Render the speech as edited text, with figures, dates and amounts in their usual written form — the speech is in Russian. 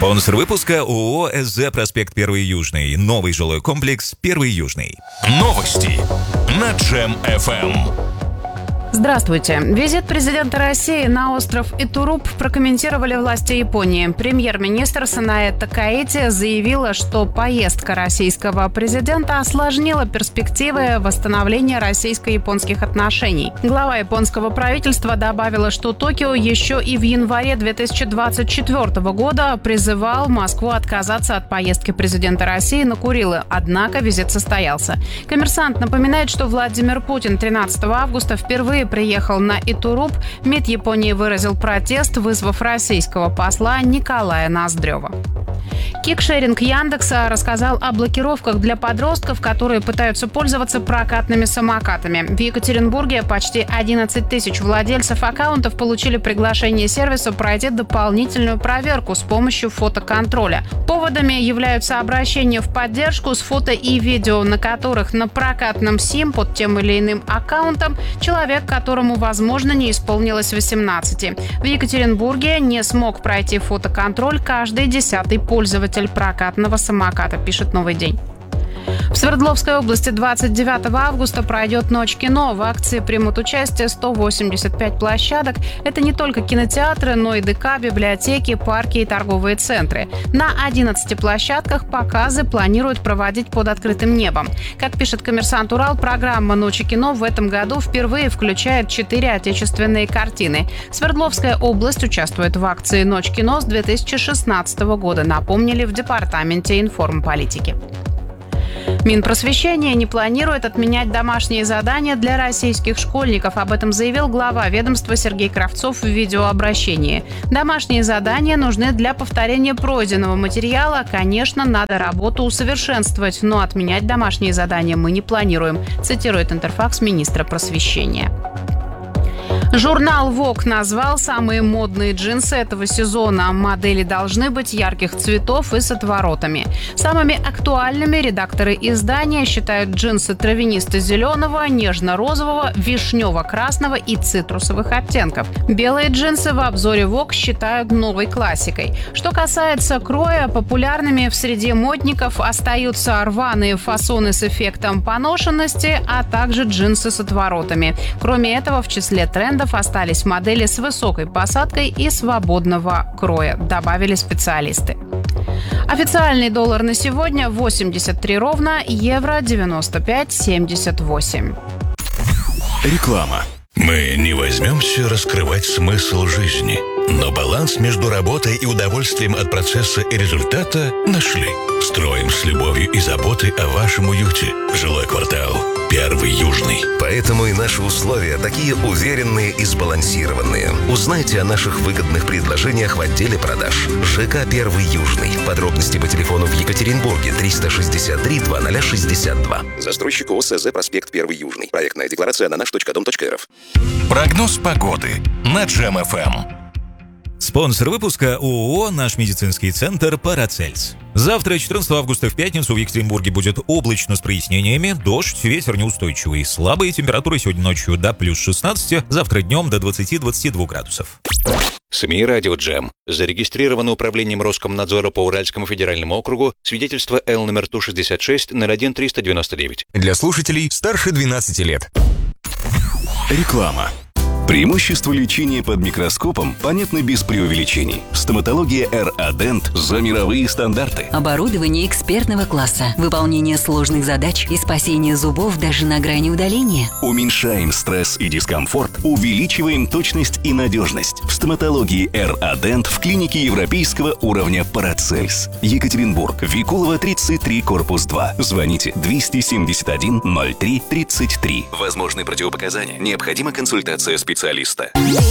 Спонсор выпуска ООО «СЗ Проспект 1 Южный». Новый жилой комплекс 1 Южный. Новости на Джем-ФМ. Здравствуйте. Визит президента России на остров Итуруп прокомментировали власти Японии. Премьер-министр Санае Такаити заявила, что поездка российского президента осложнила перспективы восстановления российско-японских отношений. Глава японского правительства добавила, что Токио еще и в январе 2024 года призывал Москву отказаться от поездки президента России на Курилы. Однако визит состоялся. «Коммерсант» напоминает, что Владимир Путин 13 августа впервые приехал на Итуруп. МИД Японии выразил протест, вызвав российского посла Николая Ноздрева. Кикшеринг Яндекса рассказал о блокировках для подростков, которые пытаются пользоваться прокатными самокатами. В Екатеринбурге почти 11 тысяч владельцев аккаунтов получили приглашение сервиса пройти дополнительную проверку с помощью фотоконтроля. Поводами являются обращения в поддержку с фото и видео, на которых на прокатном СИМ под тем или иным аккаунтом человек, которому, возможно, не исполнилось 18. В Екатеринбурге не смог пройти фотоконтроль каждый 10-й пользователь прокатного самоката, пишет «Новый день». В Свердловской области 29 августа пройдет Ночь кино. В акции примут участие 185 площадок. Это не только кинотеатры, но и ДК, библиотеки, парки и торговые центры. На 11 площадках показы планируют проводить под открытым небом. Как пишет «Коммерсант Урал», программа «Ночи кино» в этом году впервые включает 4 отечественные картины. Свердловская область участвует в акции «Ночь кино» с 2016 года, напомнили в Департаменте информполитики. Минпросвещение не планирует отменять домашние задания для российских школьников. Об этом заявил глава ведомства Сергей Кравцов в видеообращении. Домашние задания нужны для повторения пройденного материала. Конечно, надо работу усовершенствовать, но отменять домашние задания мы не планируем, цитирует Интерфакс министра просвещения. Журнал Vogue назвал самые модные джинсы этого сезона. Модели должны быть ярких цветов и с отворотами. Самыми актуальными редакторы издания считают джинсы травянисто-зеленого, нежно-розового, вишнево-красного и цитрусовых оттенков. Белые джинсы в обзоре Vogue считают новой классикой. Что касается кроя, популярными в среде модников остаются рваные фасоны с эффектом поношенности, а также джинсы с отворотами. Кроме этого, в числе трендов остались модели с высокой посадкой и свободного кроя, добавили специалисты. Официальный доллар на сегодня 83 ровно, евро 95,78. Реклама. Мы не возьмемся раскрывать смысл жизни, но баланс между работой и удовольствием от процесса и результата нашли. Строим с любовью и заботой о вашем уюте. Жилой квартал 1 Южный. Поэтому и наши условия такие уверенные и сбалансированные. Узнайте о наших выгодных предложениях в отделе продаж. ЖК 1 Южный. Подробности по телефону в Екатеринбурге 363 2062. Застройщик ООО «СЗ Проспект 1 Южный». Проектная декларация на наш.дом.рф. Прогноз погоды на Джем-ФМ. Спонсор выпуска ООО «Наш медицинский центр Парацельс». Завтра, 14 августа, в пятницу, в Екатеринбурге будет облачно с прояснениями, дождь, ветер неустойчивый, слабые температуры сегодня ночью до плюс 16, завтра днем до 20-22 градусов. СМИ «Радио Джем». Зарегистрировано управлением Роскомнадзора по Уральскому федеральному округу свидетельство Л номер Ту-66 01-399. Для слушателей старше 12 лет. Реклама. Преимущества лечения под микроскопом понятны без преувеличений. Стоматология R-Adent за мировые стандарты. Оборудование экспертного класса, выполнение сложных задач и спасение зубов даже на грани удаления. Уменьшаем стресс и дискомфорт, увеличиваем точность и надежность. В стоматологии R-Adent в клинике европейского уровня Парацельс. Екатеринбург, Викулова, 33, корпус 2. Звоните 271 03 33. Возможны противопоказания. Необходима консультация специалиста.